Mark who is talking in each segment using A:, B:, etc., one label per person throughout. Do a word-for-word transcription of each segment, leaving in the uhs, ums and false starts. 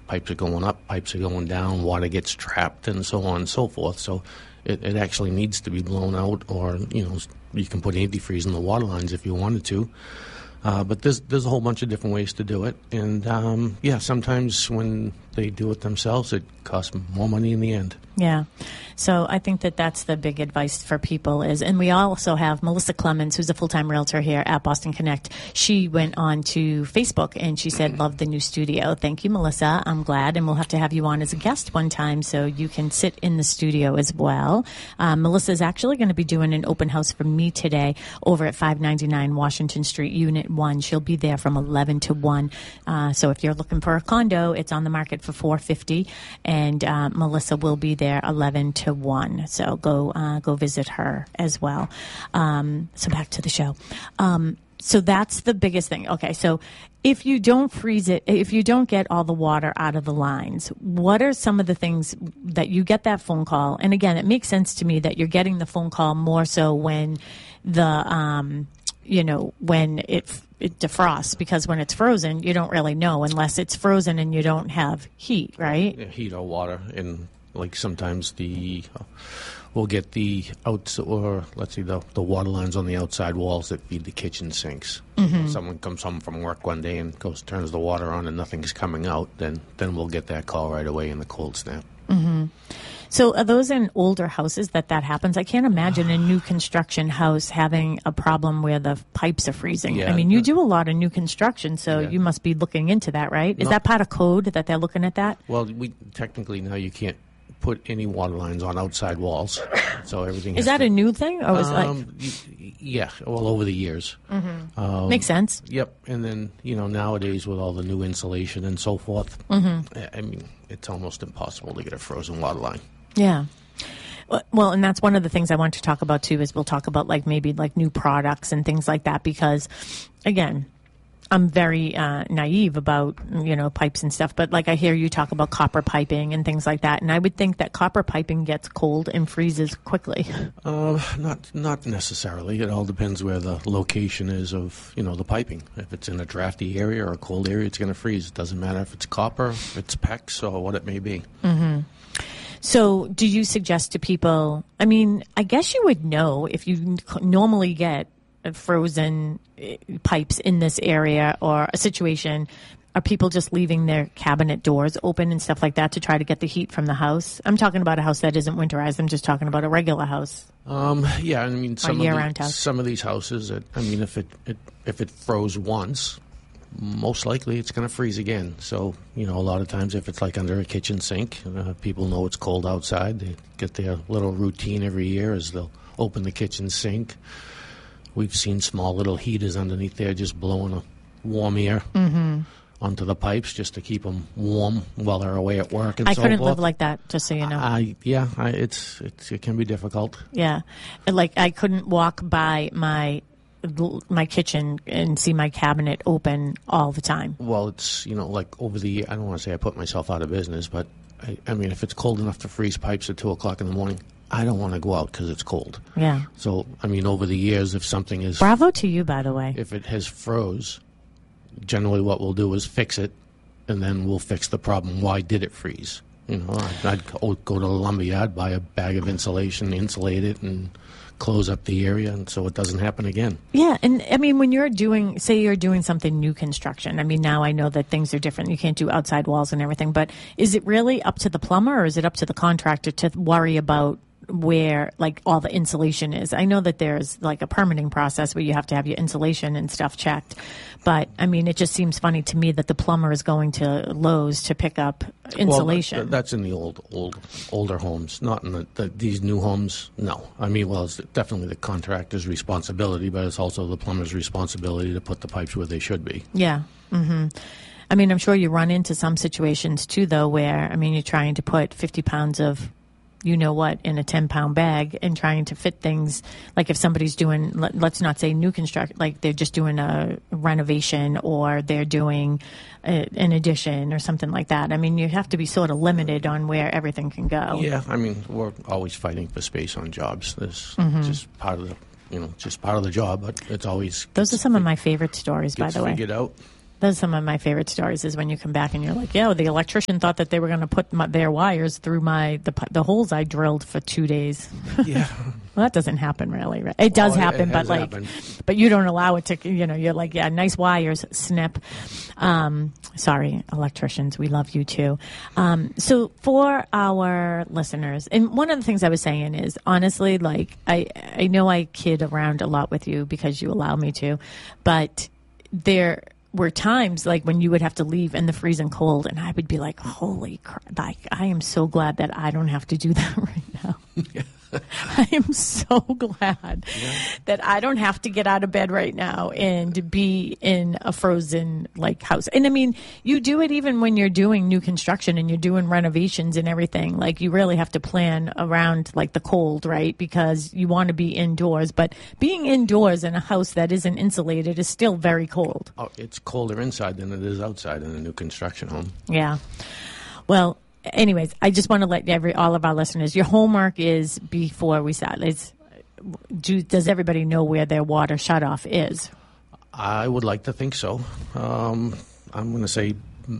A: pipes are going up, pipes are going down, water gets trapped, and so on and so forth. So it, it actually needs to be blown out, or, you know, you can put antifreeze in the water lines if you wanted to. Uh, but there's there's a whole bunch of different ways to do it. And, um, yeah, sometimes when they do it themselves, it costs more money in the end.
B: Yeah. So I think that that's the big advice for people is, and we also have Melissa Clemens, who's a full-time realtor here at Boston Connect. She went on to Facebook and she said, love the new studio. Thank you, Melissa. I'm glad. And we'll have to have you on as a guest one time so you can sit in the studio as well. Um, Melissa is actually going to be doing an open house for me today over at five ninety-nine Washington Street, Unit one. She'll be there from eleven to one. Uh, so if you're looking for a condo, it's on the market for four hundred fifty dollars, and uh, Melissa will be there eleven to one. So go uh, go visit her as well. Um, so back to the show. Um, so that's the biggest thing. Okay, so if you don't freeze it, if you don't get all the water out of the lines, what are some of the things that you get that phone call? And again, it makes sense to me that you're getting the phone call more so when the um, you know, when it it defrosts, because when it's frozen, you don't really know unless it's frozen and you don't have heat, right?
A: Yeah, heat or water. And like sometimes the uh, we'll get the outs or let's see the the water lines on the outside walls that feed the kitchen sinks. Mm-hmm. Someone comes home from work one day and goes turns the water on and nothing's coming out, then then we'll get that call right away in the cold snap.
B: Mm-hmm. So are those in older houses that that happens? I can't imagine a new construction house having a problem where the pipes are freezing.
A: Yeah.
B: I mean, you do a lot of new construction, so
A: Yeah.
B: you must be looking into that, right? Is
A: No.
B: that part of code that they're looking at that?
A: Well, we technically now you can't put any water lines on outside walls, so everything
B: Is
A: has
B: that
A: to,
B: a new thing? Or is
A: um,
B: like
A: y- yeah, well, over the years.
B: mm-hmm.
A: Um,
B: Makes sense?
A: Yep, and then, you know, nowadays with all the new insulation and so forth,
B: Mm-hmm.
A: I I mean, it's almost impossible to get a frozen water line.
B: Yeah. Well, and that's one of the things I want to talk about too, is we'll talk about like maybe like new products and things like that, because again, I'm very uh, naive about, you know, pipes and stuff, but like I hear you talk about copper piping and things like that, and I would think that copper piping gets cold and freezes quickly.
A: Uh, not not necessarily. It all depends where the location is of, you know, the piping. If it's in a drafty area or a cold area, it's going to freeze. It doesn't matter if it's copper, if it's PEX, or what it may be.
B: Mm-hmm. So do you suggest to people, I mean, I guess you would know if you n- normally get frozen pipes in this area or a situation, are people just leaving their cabinet doors open and stuff like that to try to get the heat from the house? I'm talking about a house that isn't winterized. I'm just talking about a regular house.
A: Um, yeah, I mean, some of,
B: year-round
A: the,
B: house.
A: some of these houses, that, I mean, if it, it if it froze once, most likely it's going to freeze again. So, you know, a lot of times if it's like under a kitchen sink, uh, people know it's cold outside. They get their little routine every year is they'll open the kitchen sink. We've seen small little heaters underneath there just blowing a warm air
B: mm-hmm.
A: onto the pipes just to keep them warm while they're away at work and
B: I
A: so
B: couldn't
A: forth.
B: live like that, just so you know.
A: I, yeah, I, it's, it's it can be difficult.
B: Yeah. Like I couldn't walk by my my kitchen and see my cabinet open all the time.
A: Well, it's, you know, like over the, I don't want to say I put myself out of business, but I, I mean, if it's cold enough to freeze pipes at two o'clock in the morning, I don't want to go out because it's cold.
B: Yeah.
A: So, I mean, over the years, if something is...
B: Bravo to you, by the way.
A: If it has froze, generally what we'll do is fix it, and then we'll fix the problem. Why did it freeze? You know, I'd, I'd go to the lumberyard, buy a bag of insulation, insulate it, and close up the area, and so it doesn't happen again.
B: Yeah, and I mean, when you're doing, say you're doing something new construction, I mean, now I know that things are different. You can't do outside walls and everything, but is it really up to the plumber or is it up to the contractor to worry about where like all the insulation is? I know that there's like a permitting process where you have to have your insulation and stuff checked, but I mean, it just seems funny to me that the plumber is going to Lowe's to pick up insulation.
A: Well, that, that's in the old, old, older homes, not in the, the these new homes. No, I mean, well, it's definitely the contractor's responsibility, but it's also the plumber's responsibility to put the pipes where they should be.
B: Yeah. Mm-hmm. I mean, I'm sure you run into some situations too, though, where I mean, you're trying to put fifty pounds of you know what, in a ten pound bag and trying to fit things. Like if somebody's doing, let, let's not say new construct, like they're just doing a renovation or they're doing a, an addition or something like that. I mean, you have to be sort of limited on where everything can go.
A: Yeah, I mean, we're always fighting for space on jobs. This
B: Mm-hmm.
A: just part of the, you know, just part of the job, but it's always
B: Those are some of my favorite stories, by
A: gets
B: the way.
A: figured out.
B: Those are some of my favorite stories is when you come back and you're like, yeah, the electrician thought that they were going to put my, their wires through my the, the holes I drilled for two days.
A: Yeah.
B: Well, that doesn't happen really. Right? It does
A: Well, it-
B: happen,
A: it
B: but
A: has
B: like,
A: happened.
B: but you don't allow it to, you know, you're like, yeah, nice wires, snip. Um, sorry, electricians, we love you too. Um, so for our listeners, and one of the things I was saying is honestly, like, I, I know I kid around a lot with you because you allow me to, but there were times like when you would have to leave in the freezing cold and I would be like, holy crap, like, I am so glad that I don't have to do that right now. I am so glad yeah. that I don't have to get out of bed right now and be in a frozen like house. And I mean, you do it even when you're doing new construction and you're doing renovations and everything. Like you really have to plan around like the cold, right? Because you want to be indoors, but being indoors in a house that isn't insulated is still very cold.
A: Oh, it's colder inside than it is outside in a new construction home.
B: Yeah. Well, anyways, I just want to let every all of our listeners, your homework is before we start. It's, do, does everybody know where their water shutoff is?
A: I would like to think so. Um, I'm going to say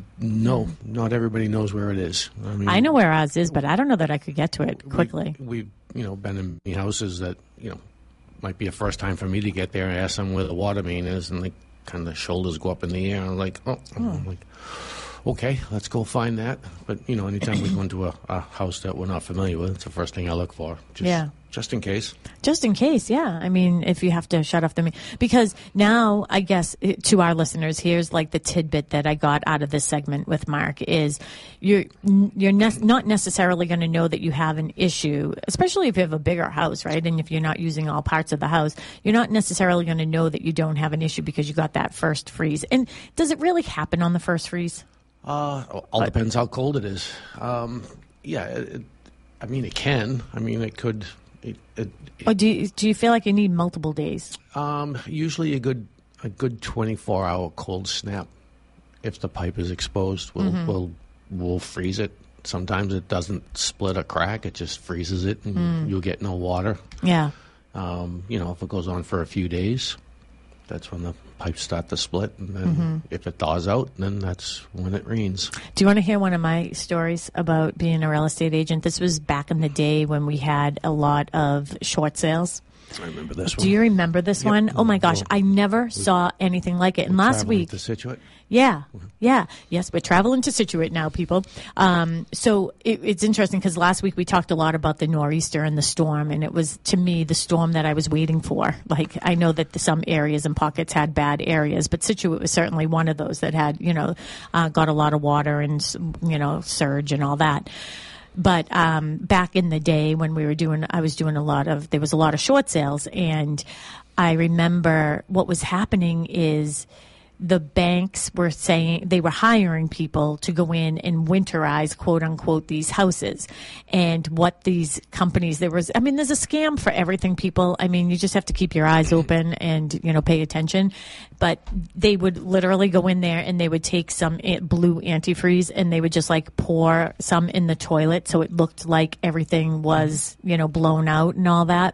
A: no. Not everybody knows where it is. I mean,
B: I know where ours is, but I don't know that I could get to it quickly.
A: We, we've you know been in many houses that you know might be a first time for me to get there and ask them where the water main is, and like kind of shoulders go up in the air. And I'm like, oh, oh. I'm like. Okay, let's go find that. But, you know, anytime we go into a, a house that we're not familiar with, it's the first thing I look for. Just,
B: yeah.
A: Just in case.
B: Just in case, yeah. I mean, if you have to shut off the main. Because now, I guess, to our listeners, here's like the tidbit that I got out of this segment with Mark is you're, you're ne- not necessarily going to know that you have an issue, especially if you have a bigger house, right? And if you're not using all parts of the house, you're not necessarily going to know that you don't have an issue because you got that first freeze. And does it really happen on the first freeze?
A: Uh, all depends how cold it is. Um, yeah, it, I mean, it can. I mean, it could. It, it,
B: or do you, do you feel like you need multiple days?
A: Um, usually, a good a good twenty-four hour cold snap, if the pipe is exposed, will mm-hmm. will will freeze it. Sometimes it doesn't split or crack; it just freezes it, and mm. you'll get no water.
B: Yeah.
A: Um, you know, if it goes on for a few days, that's when the pipes start to split, and then mm-hmm. if it thaws out, then that's when it rains.
B: Do you want to hear one of my stories about being a real estate agent? This was back in the day when we had a lot of short sales.
A: I remember this one.
B: Do you remember this
A: yep.
B: one? Oh my gosh,
A: well,
B: I never saw anything like it. And last week,
A: to Situate.
B: Yeah, yeah, yes, we're traveling to Situate now, people. Um, so it, it's interesting because last week we talked a lot about the nor'easter and the storm, and it was to me the storm that I was waiting for. Like I know that some areas and pockets had bad areas, but Situate was certainly one of those that had, you know, uh, got a lot of water and you know surge and all that. But um, back in the day when we were doing, I was doing a lot of, there was a lot of short sales. And I remember what was happening is the banks were saying they were hiring people to go in and winterize, quote unquote, these houses. And what these companies, there was, I mean, there's a scam for everything, people. I mean, you just have to keep your eyes open and, you know, pay attention. But they would literally go in there and they would take some blue antifreeze and they would just like pour some in the toilet so it looked like everything was, you know, blown out and all that.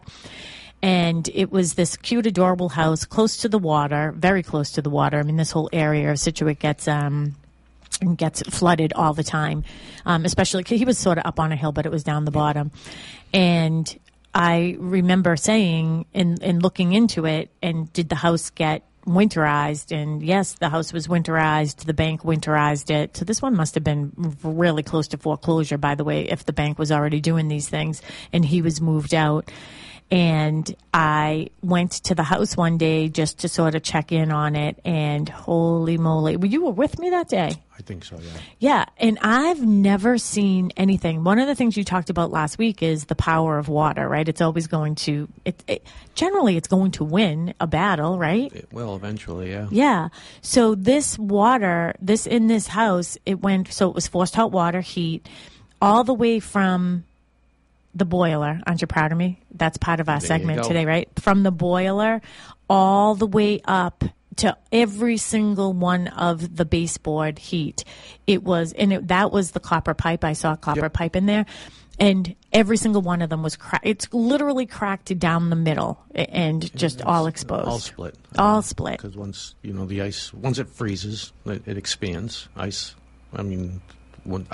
B: And it was this cute, adorable house close to the water, very close to the water. I mean, this whole area of Situate gets um, gets flooded all the time, um, especially because he was sort of up on a hill, but it was down the bottom. And I remember saying, in, in looking into it, and did the house get winterized? And yes, the house was winterized. The bank winterized it. So this one must have been really close to foreclosure, by the way, if the bank was already doing these things and he was moved out. And I went to the house one day just to sort of check in on it, and holy moly, you were with me that day?
A: I think so, yeah.
B: Yeah, and I've never seen anything. One of the things you talked about last week is the power of water, right? It's always going to, it, it, generally it's going to win a battle, right?
A: It will eventually, yeah.
B: Yeah. So this water, this in this house, it went, so it was forced hot water, heat, all the way from the boiler. Aren't you proud of me? That's part of our
A: there
B: segment today, right? From the boiler all the way up to every single one of the baseboard heat. It was, and it, that was the copper pipe. I saw copper yep. pipe in there. and every single one of them was cracked. It's literally cracked down the middle and just
A: It's
B: all exposed.
A: All split.
B: All split.
A: Because once, you know, the ice, once it freezes, it, it expands. Ice, I mean, when